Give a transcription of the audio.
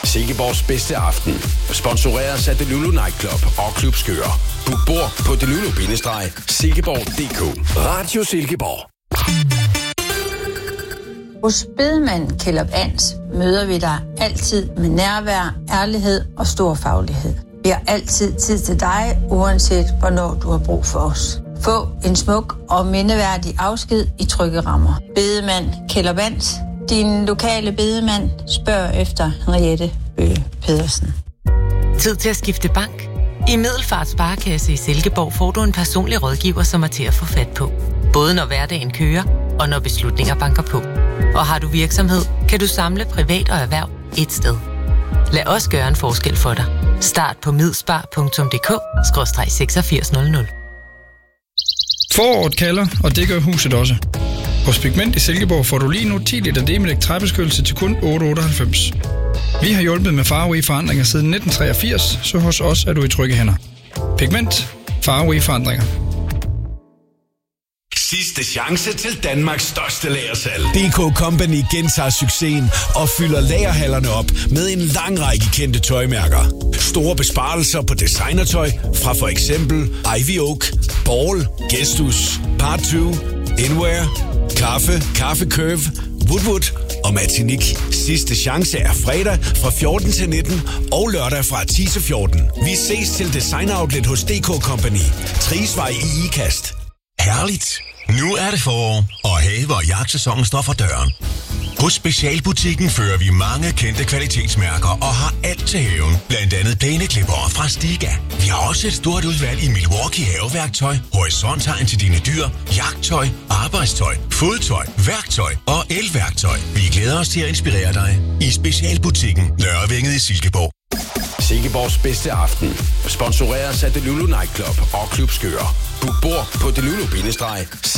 Silkeborgs bedste aften. Sponsoreres af Delulu Nightclub og Klub Skøre. Book bord på delulu-silkeborg.dk. Radio Silkeborg. Hos bedemand Kjeld Ans møder vi dig altid med nærvær, ærlighed og stor faglighed. Vi har altid tid til dig, uanset hvornår du har brug for os. Få en smuk og mindeværdig afsked i trygge rammer. Bedemand Kjeld Ans. Din lokale bedemand. Spørg efter Henriette Bøge Pedersen. Tid til at skifte bank? I Middelfart Sparekasse i Silkeborg får du en personlig rådgiver, som er til at få fat på. Både når hverdagen kører, og når beslutninger banker på. Og har du virksomhed, kan du samle privat og erhverv ét sted. Lad os gøre en forskel for dig. Start på midspar.dk/8600. Foråret kalder, og det gør huset også. Hos Pigment i Silkeborg får du lige nu 10 liter Demilec træbeskyttelse til kun 8,98. Vi har hjulpet med farverige forandringer siden 1983, så hos os er du i trygge hænder. Pigment. Farverige forandringer. Sidste chance til Danmarks største lagersalg. DK Company gentager succesen og fylder lagerhallerne op med en lang række kendte tøjmærker. Store besparelser på designertøj fra for eksempel Ivy Oak, Ball, Gestus, Part 2, Inwear, Kaffe Curve, Woodwood og Martinique. Sidste chance er fredag fra 14 til 19 og lørdag fra 10 til 14. Vi ses til Design Outlet hos DK Company. Trisvej i Ikast. Herligt! Nu er det forår, og have- og jagtsæsonen står for døren. Hos Specialbutikken fører vi mange kendte kvalitetsmærker og har alt til haven. Blandt andet plæneklipper fra Stiga. Vi har også et stort udvalg i Milwaukee haveværktøj, horisonthegn til dine dyr, jagttøj, arbejdstøj, fodtøj, værktøj og elværktøj. Vi glæder os til at inspirere dig i Specialbutikken Nørrevænget i Silkeborg. Silkeborgs bedste aften. Sponsoreres af Delulu Nightclub og Klub Skøre. Book bord på delulu-silkeborg.dk.